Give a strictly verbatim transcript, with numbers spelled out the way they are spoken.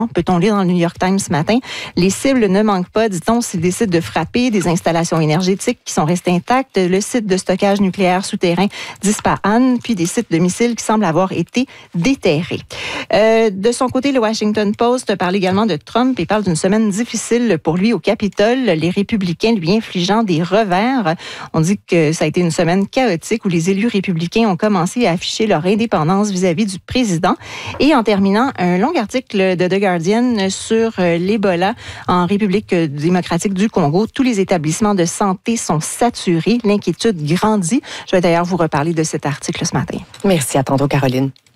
Peut-on lire dans le New York Times ce matin? Les cibles ne manquent pas, dit-on, s'ils décident de frapper des installations énergétiques qui sont restées intactes, le site de stockage nucléaire souterrain d'Ispahan, puis des sites de missiles qui semblent avoir été déterrés. Euh, de son côté, le Washington Post parle également de Trump et parle d'une semaine difficile pour lui au Capitole, les républicains lui infligeant des revers. On dit que ça a été une semaine chaotique où les élus républicains ont commencé à afficher leur indépendance vis-à-vis du président. Et en terminant, un long article de The Guardian sur l'Ebola en République démocratique du Congo. Tous les établissements de santé sont saturés. L'inquiétude grandit. Je vais d'ailleurs vous reparler de cet article ce matin. Merci. À tantôt, Caroline.